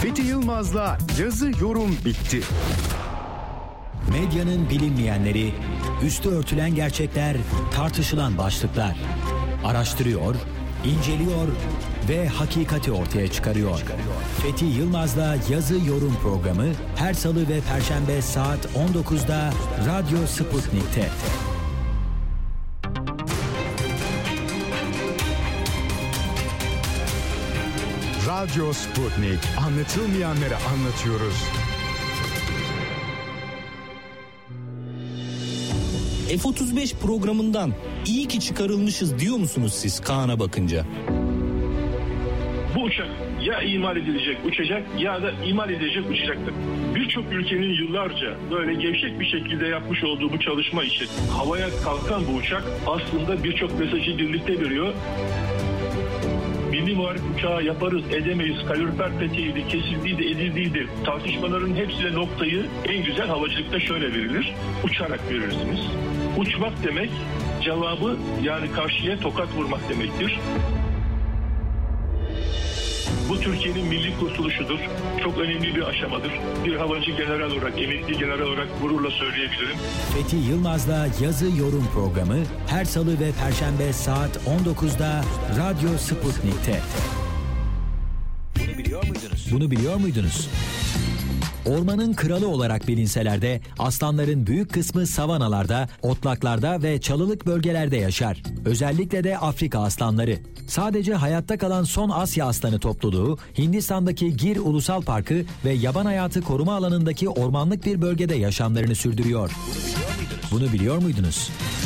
Fethi Yılmaz'la Yazı Yorum bitti. Medyanın bilinmeyenleri, üstü örtülen gerçekler, tartışılan başlıklar. Araştırıyor, inceliyor ve hakikati ortaya çıkarıyor. Fethi Yılmaz'la Yazı Yorum programı her salı ve perşembe saat 19'da Radyo Sputnik'te. Radyo Sputnik. Anlatılmayanları anlatıyoruz. F-35 programından iyi ki çıkarılmışız diyor musunuz siz Kaan'a bakınca? Bu uçak ya imal edilecek uçacak ya da imal edilecek uçacaktır. Birçok ülkenin yıllarca böyle gevşek bir şekilde yapmış olduğu bu çalışma için havaya kalkan bu uçak aslında birçok mesajı birlikte veriyor. Milli Muharip uçağı yaparız edemeyiz, kalorifer peteğiydi, kesildiydi, edildiydi. Tartışmaların hepsine noktayı en güzel havacılıkta şöyle verilir. Uçarak verirsiniz. Uçmak demek cevabı yani karşıya tokat vurmak demektir. Bu Türkiye'nin milli kurtuluşudur. Çok önemli bir aşamadır. Bir havacı general olarak, emekli general olarak gururla söyleyebilirim. Fethi Yılmaz'la Yazı Yorum programı her salı ve perşembe saat 19'da Radyo Sputnik'te. Bunu biliyor muydunuz? Ormanın kralı olarak bilinseler de aslanların büyük kısmı savanalarda, otlaklarda ve çalılık bölgelerde yaşar. Özellikle de Afrika aslanları. Sadece hayatta kalan son Asya aslanı topluluğu, Hindistan'daki Gir Ulusal Parkı ve yaban hayatı koruma alanındaki ormanlık bir bölgede yaşamlarını sürdürüyor. Bunu biliyor muydunuz?